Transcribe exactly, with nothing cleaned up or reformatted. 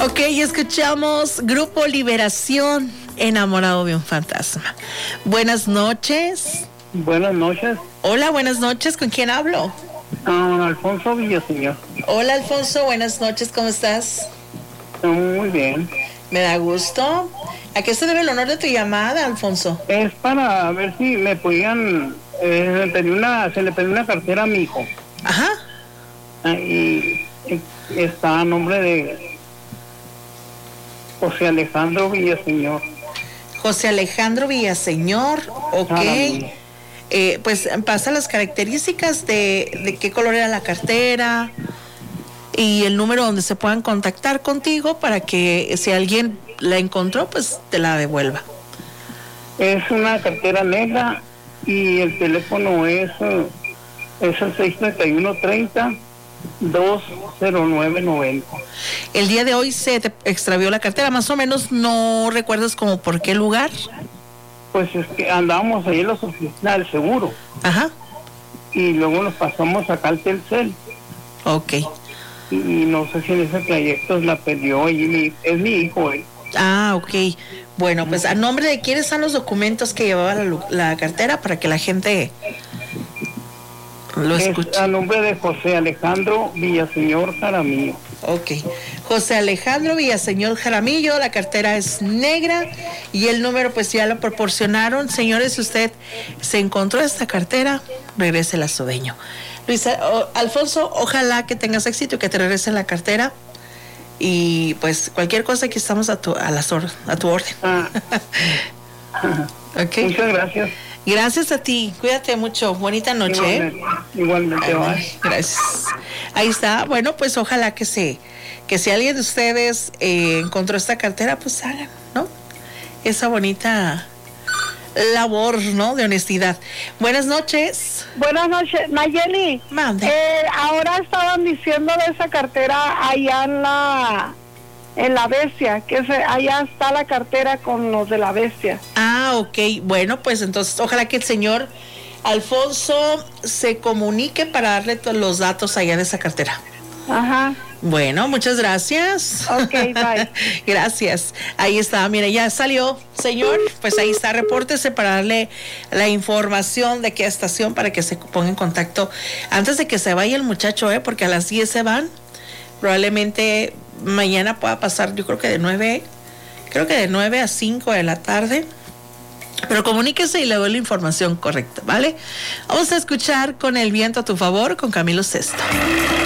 Ok, escuchamos Grupo Liberación, Enamorado de un Fantasma. Buenas noches. Buenas noches. Hola, buenas noches. ¿Con quién hablo? Con Alfonso Villaseñor. Hola, Alfonso. Buenas noches. ¿Cómo estás? Muy bien. Me da gusto. ¿A qué se debe el honor de tu llamada, Alfonso? Es para ver si me podían... Eh, pedí una, se le pidió una cartera a mi hijo. Ajá. Y está a nombre de José Alejandro Villaseñor. José Alejandro Villaseñor, ok. Eh, pues pasa las características de, de qué color era la cartera y el número donde se puedan contactar contigo para que si alguien la encontró, pues te la devuelva. Es una cartera negra y el teléfono es, es el seis treinta y uno treinta dos cero nueve noventa. El día de hoy se te extravió la cartera, más o menos no recuerdas como por qué lugar. Pues es que andábamos ahí en las oficinas del seguro. Ajá. Y luego nos pasamos acá al Telcel. Ok. Y, y no sé si en ese trayecto la perdió y mi, es mi hijo él. Ah, ok. Bueno, pues a nombre de quiénes están los documentos que llevaba la, la cartera para que la gente lo escuche. Es a nombre de José Alejandro Villaseñor Jaramillo. Ok. José Alejandro Villaseñor Jaramillo, la cartera es negra y el número pues ya lo proporcionaron. Señores, si usted se encontró esta cartera, regrésela a su dueño. Luisa, o, Alfonso, ojalá que tengas éxito y que te regresen la cartera. Y pues cualquier cosa aquí estamos a tu, a las or, a tu orden. Ah. Okay. Muchas gracias. Gracias a ti, cuídate mucho, bonita noche. Igualmente, ¿eh? igualmente va. Gracias. Ahí está, bueno, pues ojalá que se, que si alguien de ustedes eh, encontró esta cartera, pues hagan, ¿no? Esa bonita labor, ¿no? De honestidad. Buenas noches. Buenas noches, Nayeli. Mande. Eh, ahora estaban diciendo de esa cartera allá en la en la Bestia, que se, allá está la cartera con los de la Bestia. Ah, ok. Bueno, pues entonces ojalá que el señor Alfonso se comunique para darle todos los datos allá de esa cartera. Ajá. Bueno, muchas gracias. Ok, bye. Gracias. Ahí está, mire, ya salió, señor. Pues ahí está, repórtese para darle la información de qué estación para que se ponga en contacto antes de que se vaya el muchacho, ¿eh? Porque a las diez se van. Probablemente mañana pueda pasar, yo creo que de nueve, creo que de nueve a cinco de la tarde. Pero comuníquese y le doy la información correcta, ¿vale? Vamos a escuchar Con el viento a tu favor con Camilo Sesto.